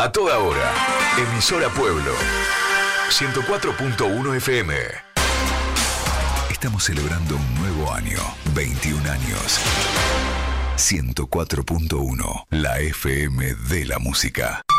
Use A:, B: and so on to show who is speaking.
A: A toda hora. Emisora Pueblo. 104.1 FM. Estamos celebrando un nuevo año. 21 años. 104.1. La FM de la música.